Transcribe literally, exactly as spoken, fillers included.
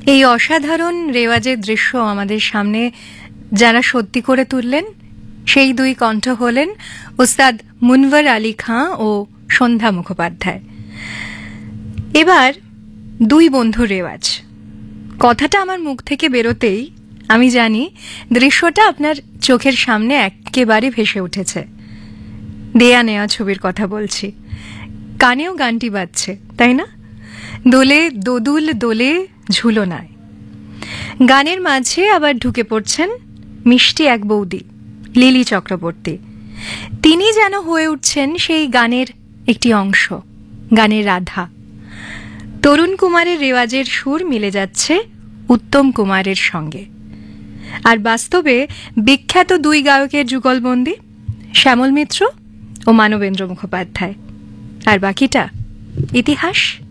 এই অসাধারণ রেওয়াজের দৃশ্য আমাদের সামনে যারা সত্যি করে তুললেন সেই দুই কণ্ঠ হলেন উস্তাদ মুনওয়ার আলী খাঁ ও সন্ধ্যা মুখোপাধ্যায়। এবার দুই বন্ধুর রেওয়াজ কথাটা আমার মুখ থেকে বেরোতেই আমি জানি দৃশ্যটা আপনার চোখের সামনে একেবারে ভেসে উঠেছে। দেয়া নেয়া ছবির কথা বলছি, কানেও গানটি বাজছে তাই না? দোলে দোদুল দোলে ঝুলনায়। গানের মাঝে আবার ঢুকে পড়ছেন মিষ্টি এক বৌদি লিলি চক্রবর্তী। তিনি যেন হয়ে উঠছেন সেই গানের একটি অংশ, গানের রাধা। তরুণ কুমারের রেওয়াজের সুর মিলে যাচ্ছে উত্তম কুমারের সঙ্গে। আর বাস্তবে বিখ্যাত দুই গায়কের যুগলবন্দি, শ্যামল মিত্র ও মানবেন্দ্র মুখোপাধ্যায়। আর বাকিটা ইতিহাস।